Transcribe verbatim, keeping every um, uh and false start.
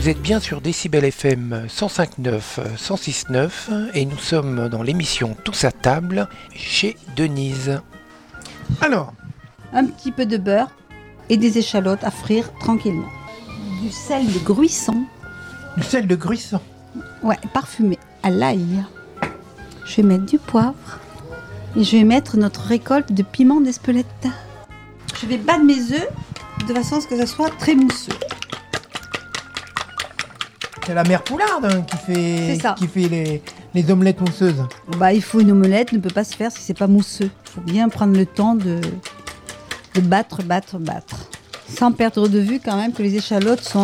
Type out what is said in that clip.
Vous êtes bien sur Décibel F M cent cinq neuf, cent six neuf et nous sommes dans l'émission Tous à table chez Denise. Alors, un petit peu de beurre et des échalotes à frire tranquillement. Du sel de Gruissan. Du sel de Gruissan. Ouais, parfumé à l'ail. Je vais mettre du poivre et je vais mettre notre récolte de piment d'Espelette. Je vais battre mes œufs de façon à ce que ça soit très mousseux. C'est la mère Poularde hein, qui fait, qui fait les, les omelettes mousseuses. Bah, il faut une omelette, ne peut pas se faire si c'est pas mousseux. Il faut bien prendre le temps de, de battre, battre, battre. Sans perdre de vue quand même que les échalotes sont